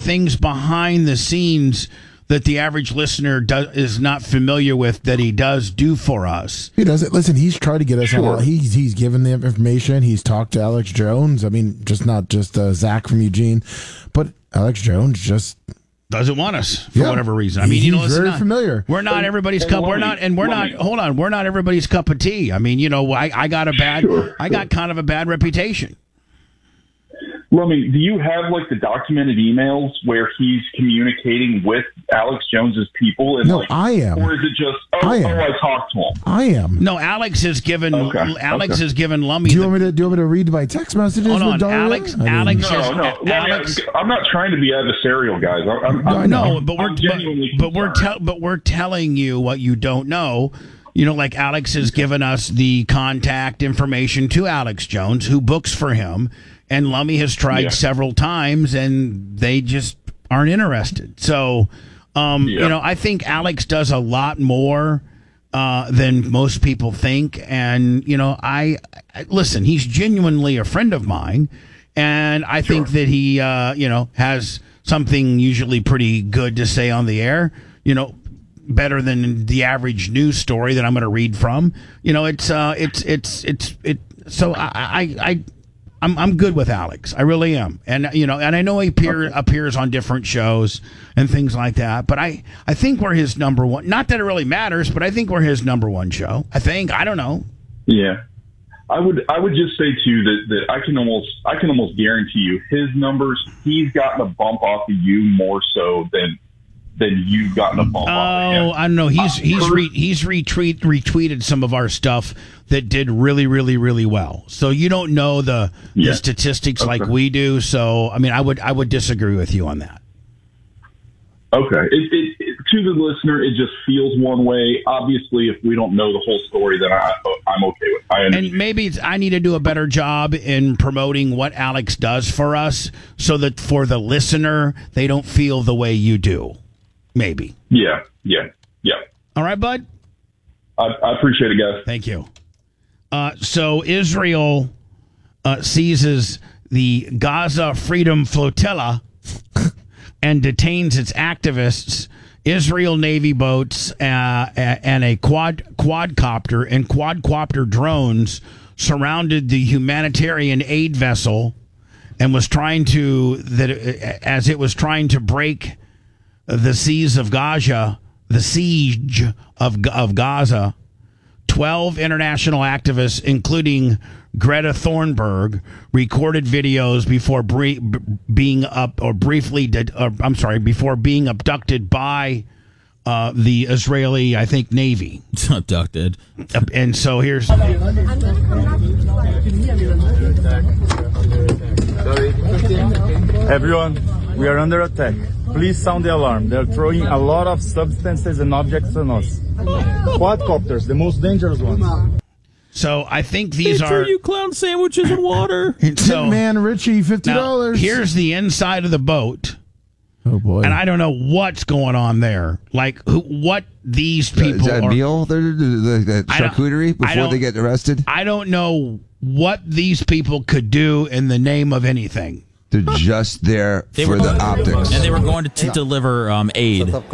things behind the scenes that the average listener is not familiar with that he does do for us. He does it. Listen, he's tried to get us on. He's given the information. He's talked to Alex Jones. I mean, not just Zach from Eugene, but Alex Jones just doesn't want us for whatever reason. I mean, he's very familiar. We're not everybody's cup. We're not everybody's cup of tea. I mean, I got kind of a bad reputation. Lummy, do you have like the documented emails where he's communicating with Alex Jones's people? And, no, I am. Or is it just I talked to him? I am. No, Alex has given Lummy. Do you want me to read my text messages? Hold on, Alex. No. I'm not trying to be adversarial, guys. But we're telling you what you don't know. Like Alex has given us the contact information to Alex Jones, who books for him. And Lummy has tried several times, and they just aren't interested. So, I think Alex does a lot more than most people think. And, I listen, he's genuinely a friend of mine. And I think that he, has something usually pretty good to say on the air, better than the average news story that I'm going to read from. So I'm good with Alex. I really am. And, and I know he appears on different shows and things like that, but I think we're his number one. Not that it really matters, but I think we're his number one show. I don't know. Yeah. I would just say too that I can almost guarantee you his numbers, he's gotten a bump off of you more so than you've gotten a bump off of him. I don't know. He's retweeted some of our stuff that did really, really, really well. So you don't know the statistics like we do. So I mean, I would disagree with you on that. Okay. To the listener, it just feels one way. Obviously, if we don't know the whole story, then I'm okay with it. And maybe I need to do a better job in promoting what Alex does for us so that for the listener, they don't feel the way you do. Maybe. Yeah. All right, bud? I appreciate it, guys. Thank you. So Israel seizes the Gaza Freedom Flotilla and detains its activists. Israel Navy boats and a quadcopter and quadcopter drones surrounded the humanitarian aid vessel and was trying to break the siege of Gaza. 12 international activists, including Greta Thunberg, recorded videos before before being abducted by the Israeli, I think, Navy. Abducted. And so here's. Everyone, we are under attack. Please sound the alarm. They're throwing a lot of substances and objects on us. Quadcopters, the most dangerous ones. So I think these are you clown sandwiches and water. So, man, Richie, $50. Here's the inside of the boat. Oh boy! And I don't know what's going on there. Like what these people is that a meal? The charcuterie before they get arrested. I don't know what these people could do in the name of anything. They're just there for the optics. And they were going to deliver aid. Yeah,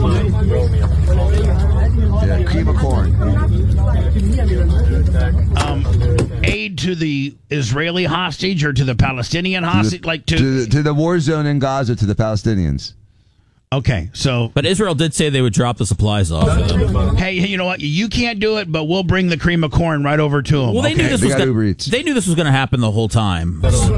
cream of corn. Aid to the Israeli hostage or to the Palestinian hostage? To the war zone in Gaza, to the Palestinians. Okay, so... But Israel did say they would drop the supplies off. Hey, you know what? You can't do it, but we'll bring the cream of corn right over to them. Well, they knew this was going to happen the whole time.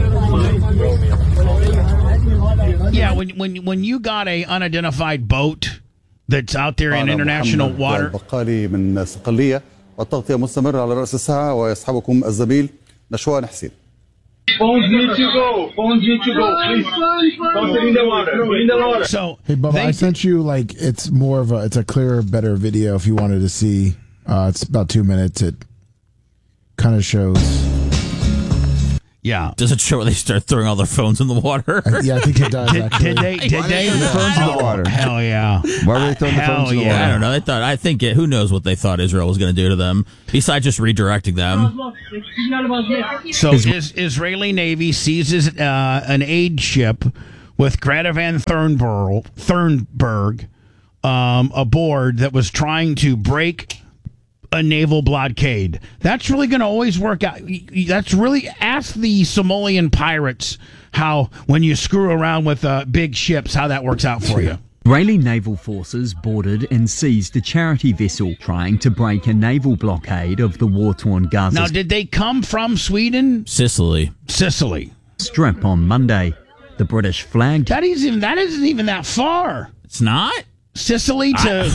Yeah, when you got a unidentified boat that's out there in international water. والتغطية مستمرة على رأس الساعة ويصحبكم الزميل نشوان حسين. Phones need to go. Please. Don't in the water. In the water. So, hey, Bubba, I sent you it's a clearer, better video if you wanted to see. It's about 2 minutes. It kind of shows. Yeah. Does it show where they start throwing all their phones in the water? Yeah, I think it does. Did they throw the phones in the water? Hell yeah. Why were they throwing the phones in the water? I don't know. Who knows what they thought Israel was going to do to them, besides just redirecting them. So Israeli Navy seizes an aid ship with Greta Van Thunberg aboard that was trying to break a naval blockade. That's really going to always work out. That's really, ask the Somalian pirates how, when you screw around with big ships, how that works out for you. Israeli naval forces boarded and seized a charity vessel trying to break a naval blockade of the war-torn Gaza Now, did they come from Sweden? Sicily. Strip on Monday. The British flagged. That isn't even that far. It's not? Sicily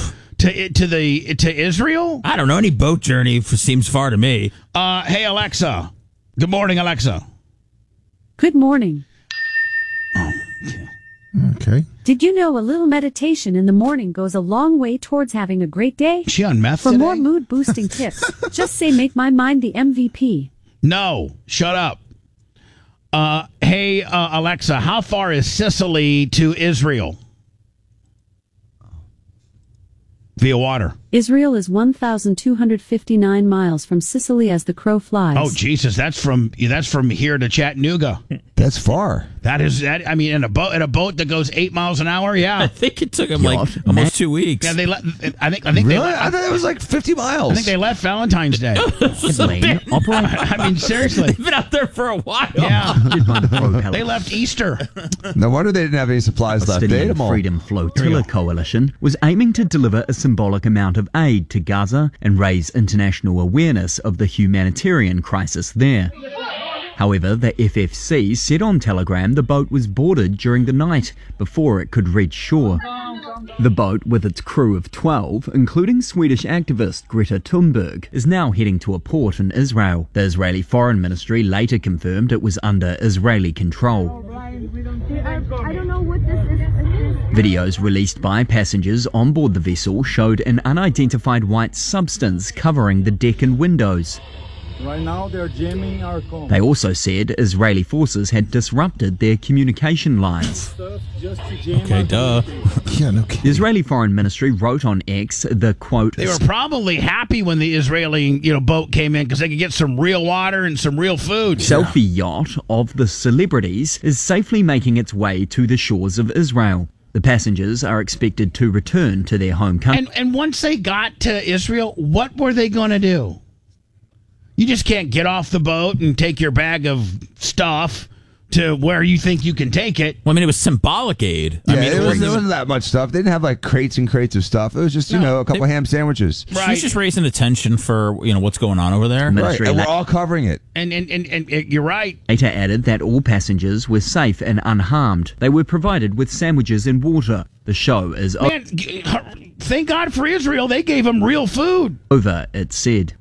to Israel? I don't know. Any boat journey seems far to me. Hey, Alexa. Good morning, Alexa. Good morning. Oh, okay. Okay. Did you know a little meditation in the morning goes a long way towards having a great day? Is she on meth For today? more mood-boosting tips, just say make my mind the MVP. No, shut up. Hey, Alexa, how far is Sicily to Israel? Via water. Israel is 1,259 miles from Sicily as the crow flies. Oh, Jesus, that's from here to Chattanooga. That's far. That is that. I mean, in a boat that goes 8 miles an hour. Yeah, I think it took them almost 2 weeks. Yeah, I think Really? they I thought it was like 50 miles. I think they left Valentine's Day. I mean, seriously, They've been out there for a while. Yeah, They they left Easter. No wonder they didn't have any supplies left. They ate Palestinian them all. Freedom Flotilla Coalition was aiming to deliver a symbolic amount of aid to Gaza and raise international awareness of the humanitarian crisis there. However, the FFC said on Telegram the boat was boarded during the night before it could reach shore. The boat, with its crew of 12, including Swedish activist Greta Thunberg, is now heading to a port in Israel. The Israeli Foreign Ministry later confirmed it was under Israeli control. I don't know what this is. Videos released by passengers on board the vessel showed an unidentified white substance covering the deck and windows. Right now they're jamming our comms. They also said Israeli forces had disrupted their communication lines. Okay, duh. Yeah, no kidding. The Israeli Foreign Ministry wrote on X the quote, They were probably happy when the Israeli boat came in because they could get some real water and some real food. selfie yacht of the celebrities is safely making its way to the shores of Israel. The passengers are expected to return to their home country. And once they got to Israel, what were they going to do? You just can't get off the boat and take your bag of stuff to where you think you can take it. Well, I mean, it was symbolic aid. Yeah, I mean, it wasn't that much stuff. They didn't have like crates and crates of stuff. It was just, a couple ham sandwiches. Right. She's just raising attention for what's going on over there. Right, Ministry and we're all covering it. And you're right. later added that all passengers were safe and unharmed. They were provided with sandwiches and water. The show is Man, thank God for Israel. They gave them real food. over, it said.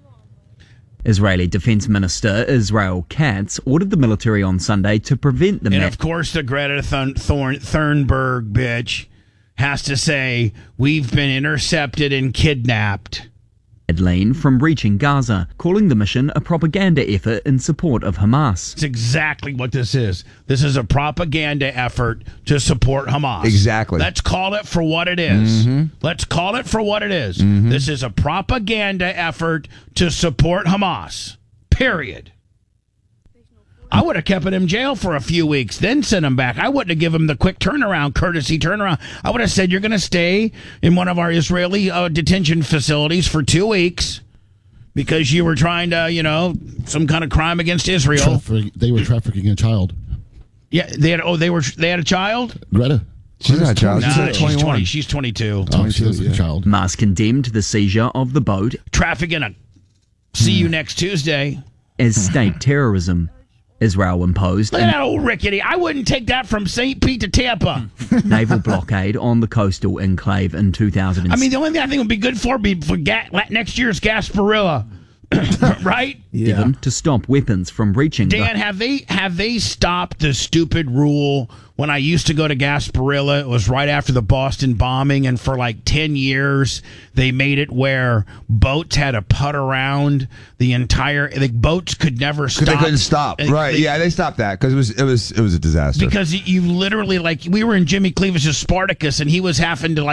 Israeli Defense Minister Israel Katz ordered the military on Sunday to prevent the And of course, the Greta Thunberg bitch has to say, we've been intercepted and kidnapped. Medellin from reaching Gaza, calling the mission a propaganda effort in support of Hamas. It's exactly what this is. This is a propaganda effort to support Hamas. Exactly. Let's call it for what it is. Mm-hmm. Let's call it for what it is. Mm-hmm. This is a propaganda effort to support Hamas. Period. I would have kept him in jail for a few weeks, then sent him back. I wouldn't have given him the quick courtesy turnaround. I would have said, you're going to stay in one of our Israeli detention facilities for 2 weeks because you were trying to, some kind of crime against Israel. They were trafficking a child. Yeah, they had a child? Greta. She's not a child. Nah, She's 21. She's 22. Oh, she was a child. Hamas condemned the seizure of the boat Trafficking see you next Tuesday. as state terrorism. Israel imposed Look at that old rickety. I wouldn't take that from St. Pete to Tampa. naval blockade on the coastal enclave in 2006. I mean, the only thing I think would be good for next year's Gasparilla. Right? Yeah. To stop weapons from reaching Dan, have they stopped the stupid rule? When I used to go to Gasparilla, it was right after the Boston bombing, and for like 10 years, they made it where boats had to putt around boats could never stop. Because they couldn't stop. Right. They stopped that because it was a disaster. Because you literally, we were in Jimmy Cleavis's Spartacus, and he was having to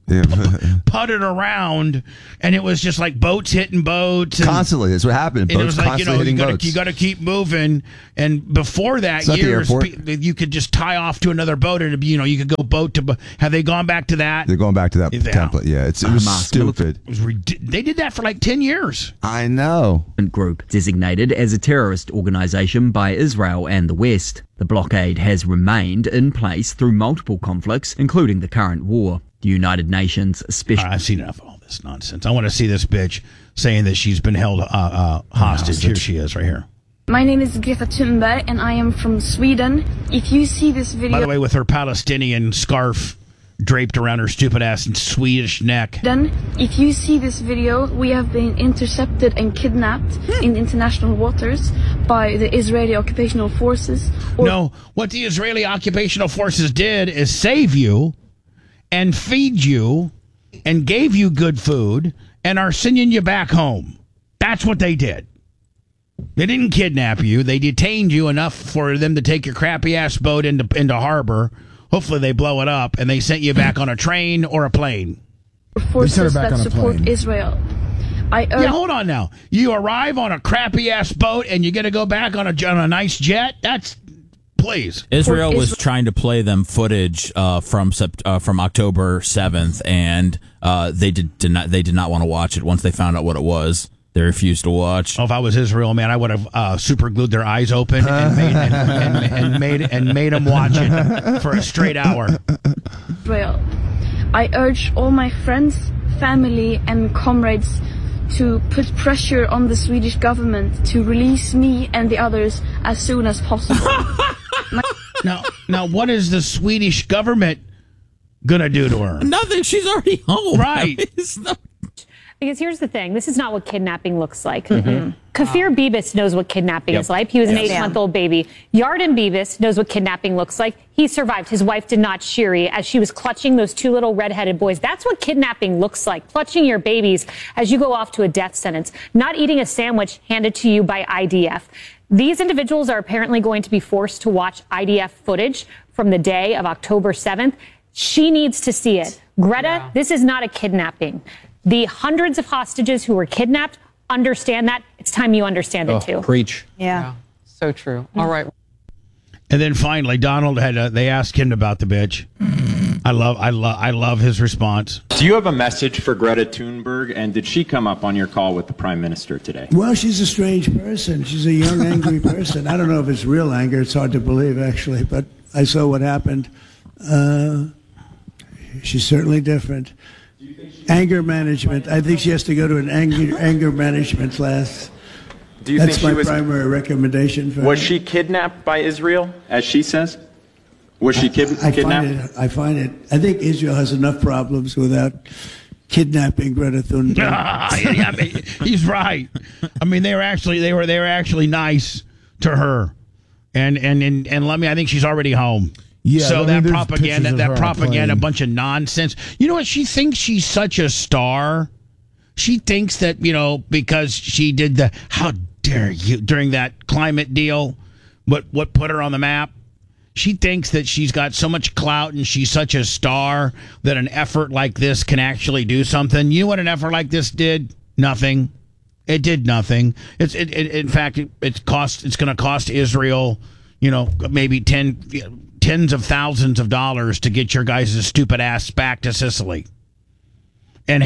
putted around, and it was just like boats hitting boats. And, constantly. That's what happened. Boats it was like, constantly hitting boats. You got to keep moving. And before that, you could just tie off to another boat, and you could go boat to boat. Have they gone back to that? They're going back to that template. Yeah, it was stupid. They did that for like 10 years. I know. Group designated as a terrorist organization by Israel and the West. The blockade has remained in place through multiple conflicts, including the current war. The United Nations special. I've seen enough of all this nonsense. I want to see this bitch saying that she's been held hostage. Here she is, right here. My name is Greta Thunberg, and I am from Sweden. If you see this video... By the way, with her Palestinian scarf draped around her stupid ass and Swedish neck. Then, if you see this video, we have been intercepted and kidnapped in international waters by the Israeli occupational forces. No, what the Israeli occupational forces did is save you and feed you and gave you good food and are sending you back home. That's what they did. They didn't kidnap you. They detained you enough for them to take your crappy ass boat into harbor. Hopefully they blow it up, and they sent you back on a train or a plane. Forces that support Israel. Hold on now. You arrive on a crappy ass boat, and you get to go back on a nice jet. Please. Israel was trying to play them footage from October 7th, and they did not want to watch it. Once they found out what it was, they refused to watch. Oh, if I was Israel, man, I would have super glued their eyes open and made them watch it for a straight hour. Israel. I urge all my friends, family, and comrades to put pressure on the Swedish government to release me and the others as soon as possible. Now, what is the Swedish government gonna do to her? Nothing. She's already home. Right. Because here's the thing. This is not what kidnapping looks like. Mm-hmm. Kafir Bibis knows what kidnapping is like. He was an 8-month-old baby. Yarden Bibis knows what kidnapping looks like. He survived. His wife did not, Shiri, as she was clutching those two little redheaded boys. That's what kidnapping looks like. Clutching your babies as you go off to a death sentence. Not eating a sandwich handed to you by IDF. These individuals are apparently going to be forced to watch IDF footage from the day of October 7th. She needs to see it. Greta, this is not a kidnapping. The hundreds of hostages who were kidnapped understand that. It's time you understand it too. Preach. Yeah. So true. All right. And then finally, Donald they asked him about the bitch. I love his response. Do you have a message for Greta Thunberg, and did she come up on your call with the Prime Minister today? Well, she's a strange person. She's a young, angry person. I don't know if it's real anger. It's hard to believe, actually, but I saw what happened. She's certainly different. Anger management. I think she has to go to an anger management class. Do you That's think my primary recommendation for her. Was she kidnapped by Israel, as she says? Was she kidnapped? I find it. I think Israel has enough problems without kidnapping Greta Thunberg. I mean, he's right. I mean, they were actually nice to her, and let me. I think she's already home. Yeah, so that propaganda, a bunch of nonsense. You know what? She thinks she's such a star. She thinks that, because she did the how dare you during that climate deal, what put her on the map. She thinks that she's got so much clout and she's such a star that an effort like this can actually do something. You know what an effort like this did? Nothing. It did nothing. In fact, it's going to cost Israel, maybe tens of thousands of dollars to get your guys' stupid ass back to Sicily, and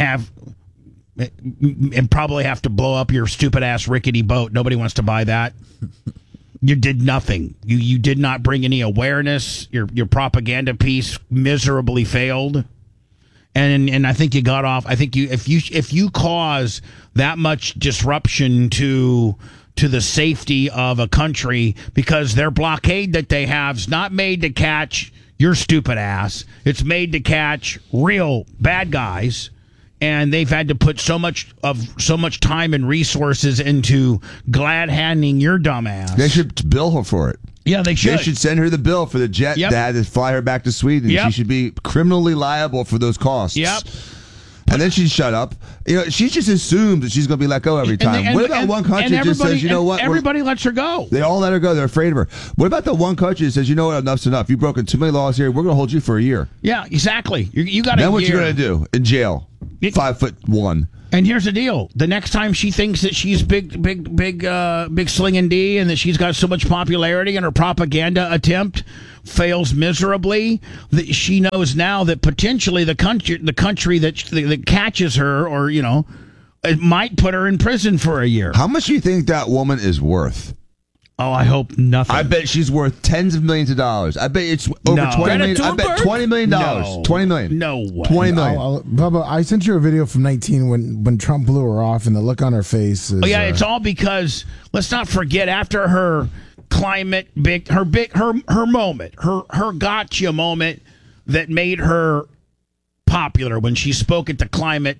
probably have to blow up your stupid ass rickety boat. Nobody wants to buy that. You did nothing. You did not bring any awareness. Your propaganda piece miserably failed, and I think you got off. I think if you cause that much disruption to the safety of a country, because their blockade that they have is not made to catch your stupid ass. It's made to catch real bad guys. And they've had to put so much time and resources into glad handing your dumb ass. They should bill her for it. Yeah, they should. They should send her the bill for the jet that had to fly her back to Sweden. She should be criminally liable for those costs. Yep. and then she'd shut up. She just assumes that she's going to be let go every time. What about one country that just says, you know what? Everybody lets her go. They all let her go. They're afraid of her. What about the one country that says, you know what? Enough's enough. You've broken too many laws here. We're going to hold you for a year. Yeah, exactly. You got. Then what you going to do in jail? 5'1". And here's the deal: the next time she thinks that she's big slinging D, and that she's got so much popularity, and her propaganda attempt fails miserably, that she knows now that potentially the country that catches her, or it might put her in prison for a year. How much do you think that woman is worth? Oh, I hope nothing. I bet she's worth tens of millions of dollars. I bet it's over $20 million. I bet $20 million. No. $20 million. No way. $20 million. Bubba, I sent you a video from 19 when Trump blew her off, and the look on her face is... it's all because, let's not forget, after her climate her moment, her gotcha moment that made her popular when she spoke at the climate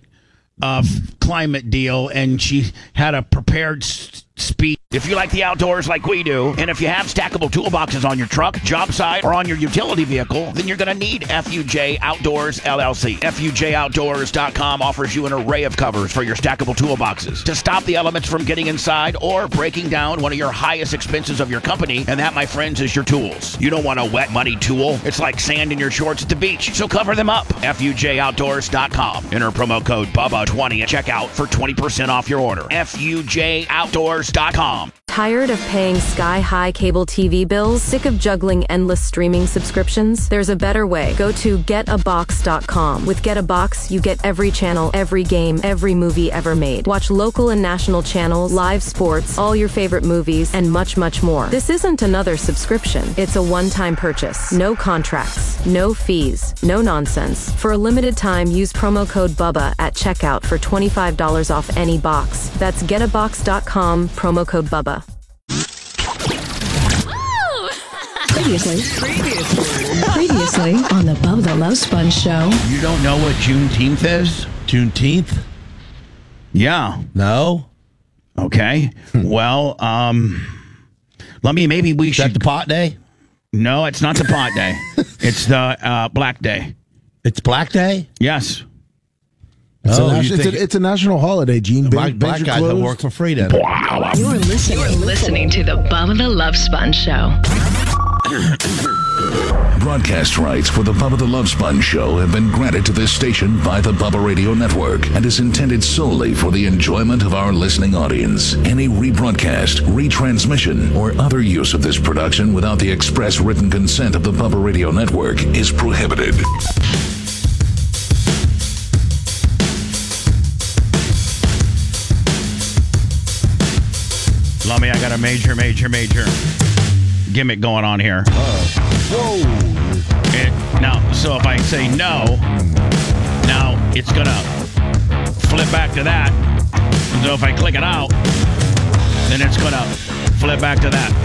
deal, and she had a prepared speech. If you like the outdoors like we do, and if you have stackable toolboxes on your truck, job site, or on your utility vehicle, then you're going to need FUJ Outdoors LLC. FUJOutdoors.com offers you an array of covers for your stackable toolboxes to stop the elements from getting inside or breaking down one of your highest expenses of your company, and that, my friends, is your tools. You don't want a wet, muddy tool. It's like sand in your shorts at the beach, so cover them up. FUJOutdoors.com. Enter promo code BUBBA20 at checkout for 20% off your order. FUJOutdoors.com. Tired of paying sky-high cable TV bills? Sick of juggling endless streaming subscriptions? There's a better way. Go to getabox.com. With GetAbox, you get every channel, every game, every movie ever made. Watch local and national channels, live sports, all your favorite movies, and much, much more. This isn't another subscription. It's a one-time purchase. No contracts, no fees, no nonsense. For a limited time, use promo code BUBBA at checkout for $25 off any box. That's getabox.com, promo code BUBBA. Previously on the Bubba the Love Sponge show. You don't know what Juneteenth is? Juneteenth? Yeah. No. Okay. Well, maybe we should. Is that the pot day? No, it's not the pot day. It's the Black Day. It's Black Day? Yes. It's a national holiday, Gene. Black guys that work for free then. You're listening to the Bubba the Love Sponge show. Broadcast rights for the Bubba the Love Sponge show have been granted to this station by the Bubba Radio Network and is intended solely for the enjoyment of our listening audience. Any rebroadcast, retransmission, or other use of this production without the express written consent of the Bubba Radio Network is prohibited. Lummy, I got a major gimmick going on here. Whoa. So if I say no, now it's going to flip back to that. And so if I click it out, then it's going to flip back to that.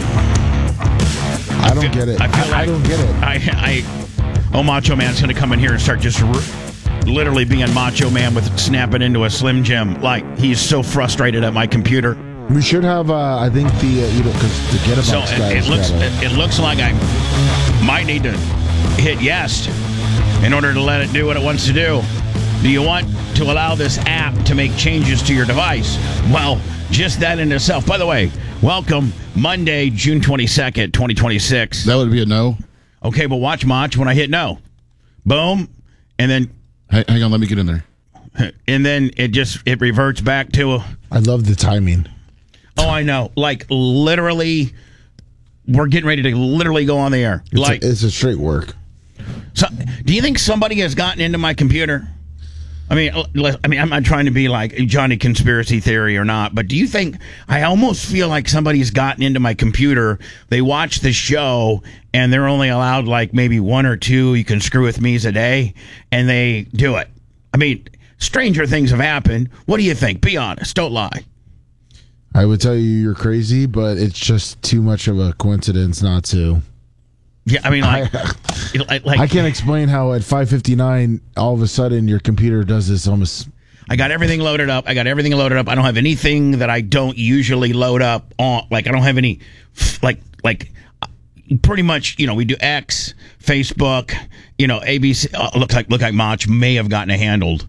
I don't get it. I don't get it. Macho Man's going to come in here and start just literally being Macho Man with snapping into a Slim Jim. Like, he's so frustrated at my computer. We should have, I think, because the GetAbox guys. It looks like I might need to hit yes in order to let it do what it wants to do. Do you want to allow this app to make changes to your device? Well, just that in itself. By the way, welcome Monday, June 22nd, 2026. That would be a no. Okay, but watch when I hit no. Boom, and then... Hang on, let me get in there. And then it reverts back to... I love the timing. Oh, I know. Like, literally, we're getting ready to literally go on the air. It's a straight work. So, do you think somebody has gotten into my computer? I mean, I'm not trying to be like Johnny Conspiracy Theory or not, but do you think, I almost feel like somebody's gotten into my computer, they watch the show, and they're only allowed like maybe one or two you can screw with me's a day, and they do it. I mean, stranger things have happened. What do you think? Be honest. Don't lie. I would tell you you're crazy, but it's just too much of a coincidence not to. Yeah, I mean, like I can't explain how at 5:59 all of a sudden your computer does this almost. I got everything loaded up. I don't have anything that I don't usually load up on. Like, I don't have any, like pretty much, we do X, Facebook, ABC. Look like Mach may have gotten handled.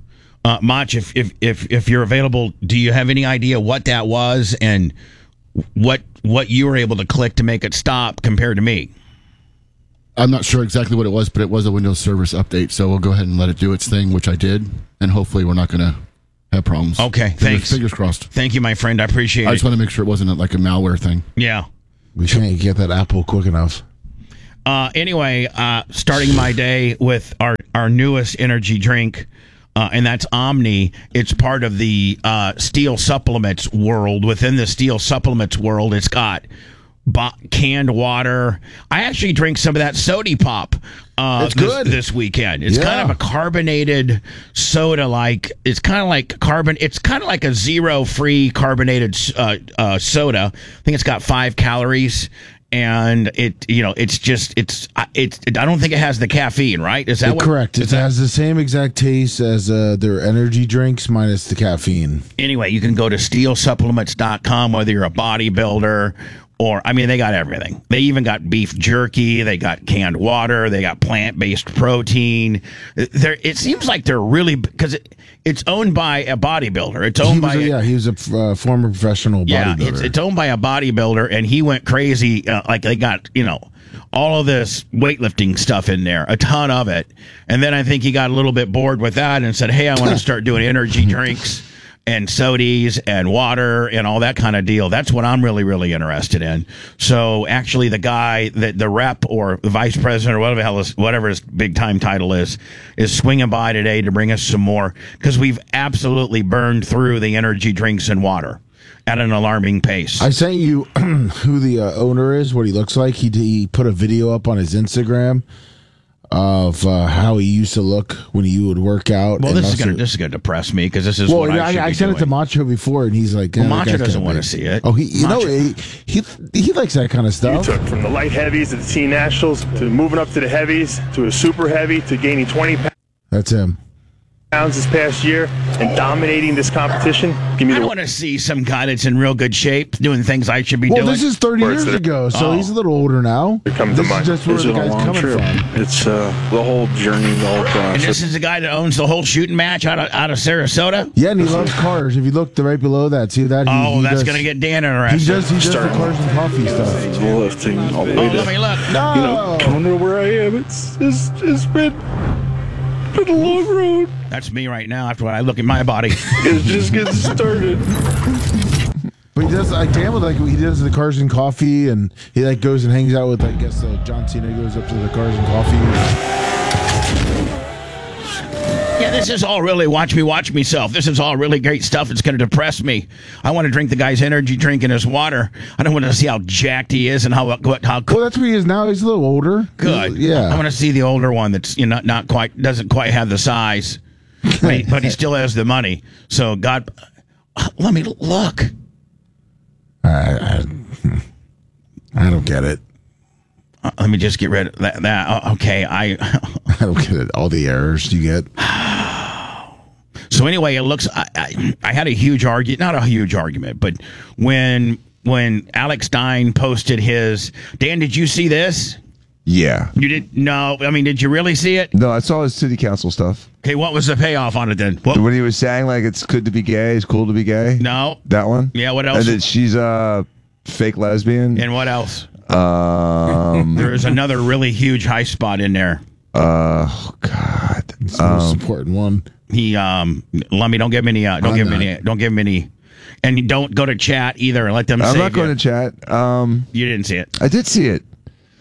Mach, if you're available, do you have any idea what that was and what you were able to click to make it stop compared to me? I'm not sure exactly what it was, but it was a Windows service update, so we'll go ahead and let it do its thing, which I did, and hopefully we're not going to have problems. Okay, thanks. Fingers crossed. Thank you, my friend. I appreciate it. I just want to make sure it wasn't like a malware thing. Yeah. We can't get that Apple quick enough. Anyway, starting my day with our newest energy drink, and that's Omni. It's part of the Steel Supplements world. Within the Steel Supplements world, it's got canned water. I actually drink some of that Sody Pop this weekend. It's kind of a carbonated soda, it's kind of like a zero-free carbonated soda. I think it's got 5 calories. And I don't think it has the caffeine, right? Is that correct? It has the same exact taste as their energy drinks minus the caffeine. Anyway, you can go to steelsupplements.com, whether you're a bodybuilder or, they got everything. They even got beef jerky. They got canned water. They got plant-based protein. It seems like they're really, because it's owned by a bodybuilder. It's owned he was a former professional bodybuilder. Yeah, it's owned by a bodybuilder, and he went crazy. They got, all of this weightlifting stuff in there, a ton of it. And then I think he got a little bit bored with that and said, hey, I want to start doing energy drinks and sodies and water and all that kind of deal. That's what I'm really, really interested in. So actually the guy, the rep or the vice president or whatever his big time title is swinging by today to bring us some more, because we've absolutely burned through the energy drinks and water at an alarming pace. I sent you who the owner is, what he looks like. He put a video up on his Instagram of how he used to look when he would work out. Well, this is gonna depress me, because this is what I sent it to Macho before, and he's like, Macho doesn't want to see it. Oh, he likes that kind of stuff. You took from the light heavies to the teen nationals to moving up to the heavies to a super heavy to gaining 20 pounds. That's him. This past year and dominating this competition. I want to see some guy that's in real good shape doing things I should be doing. Well, this is 30 years ago, so he's a little older now. This is just where the guy's coming from. It's the whole journey, the whole process. And this is the guy that owns the whole shooting match out of Sarasota? Yeah, and he loves cars. If you look right below that, see that? That's going to get Dan interested. He does the cars and coffee stuff. Lifting all the way let me look. No! I wonder where I am. It's been a long road. That's me right now after I look at my body. It's just getting started. But he does, he does the cars and coffee, and he goes and hangs out with, I guess, John Cena goes up to the cars and coffee. Yeah, this is all really watch meself. This is all really great stuff. It's going to depress me. I want to drink the guy's energy drink and his water. I don't want to see how jacked he is and how. Well, that's where he is now. He's a little older. Good. Yeah. I want to see the older one that's not quite doesn't quite have the size, but he still has the money. So God, let me look. I don't get it. Let me just get rid of that. Okay, I don't get it. All the errors you get. So anyway, it looks. I had a huge argument, not a huge argument, but when Alex Stein posted his. Dan, did you see this? Yeah. You didn't? No. I mean, did you really see it? No, I saw his city council stuff. Okay, what was the payoff on it then? When he was saying it's good to be gay, it's cool to be gay. No. That one. Yeah. What else? And that she's a fake lesbian. And what else? There is another really huge high spot in there. Oh God, it's the most important one. He Lummy, don't give him any. Don't give him any. And don't go to chat either. Let them. I'm not going to chat. You didn't see it. I did see it.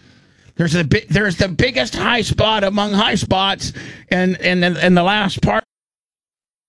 There's the biggest high spot among high spots, and the last part.